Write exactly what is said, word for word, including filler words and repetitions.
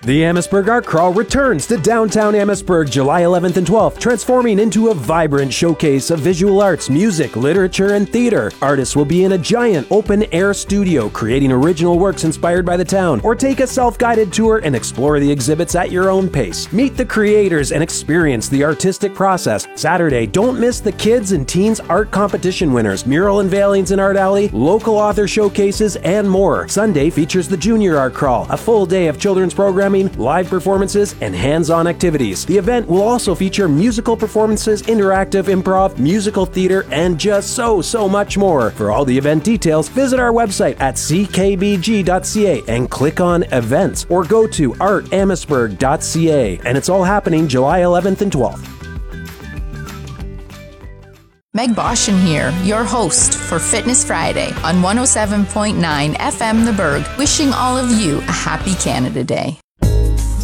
The Amherstburg Art Crawl returns to downtown Amherstburg July eleventh and twelfth, transforming into a vibrant showcase of visual arts, music, literature, and theater. Artists will be in a giant open-air studio creating original works inspired by the town, or take a self-guided tour and explore the exhibits at your own pace. Meet the creators and experience the artistic process. Saturday, don't miss the kids and teens art competition winners, mural unveilings in Art Alley, local author showcases, and more. Sunday features the Junior Art Crawl, a full day of children's programming, live performances, and hands-on activities. The event will also feature musical performances, interactive improv, musical theater, and just so, so much more. For all the event details, visit our website at c k b g dot c a and click on Events, or go to art amherstburg dot c a. And it's all happening July eleventh and twelfth. Meg Boshin here, your host for Fitness Friday on one oh seven point nine F M The Berg, wishing all of you a happy Canada Day.